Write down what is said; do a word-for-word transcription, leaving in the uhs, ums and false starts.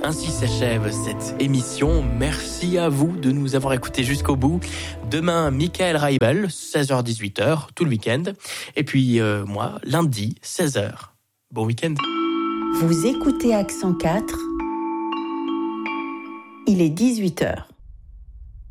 Ainsi s'achève cette émission. Merci à vous de nous avoir écoutés jusqu'au bout. Demain, Michael Raibel, seize heures dix-huit heures, tout le week-end. Et puis euh, moi, lundi, seize heures. Bon week-end. Vous écoutez Accent quatre. Il est dix-huit heures.